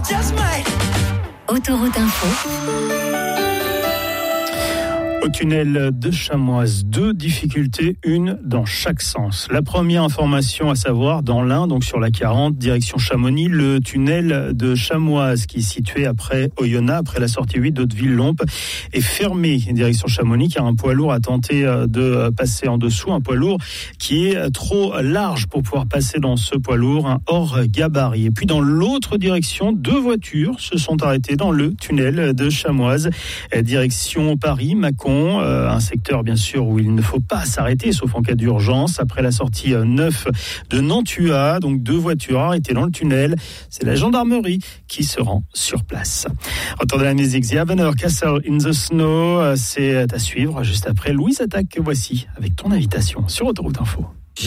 Autoroute Info. Au tunnel de Chamoise, 2 difficultés, une dans chaque sens. La première information à savoir, dans l'Ain, donc sur la 40, direction Chamonix, le tunnel de Chamoise qui est situé après Oyonnax, après la sortie 8 d'Hauteville-Lompe, est fermé direction Chamonix car un poids lourd a tenté de passer en dessous, un poids lourd qui est trop large pour pouvoir passer dans ce poids lourd, un hors gabarit. Et puis dans l'autre direction, 2 voitures se sont arrêtées dans le tunnel de Chamoise, direction Paris-Mâcon. Un secteur bien sûr où il ne faut pas s'arrêter sauf en cas d'urgence. Après la sortie 9 de Nantua, donc 2 voitures arrêtées dans le tunnel. C'est la gendarmerie qui se rend sur place. Retour de la musique, The Havana Castle in the Snow, c'est à suivre juste après Louise Attaque que voici avec ton invitation sur Autoroute Info.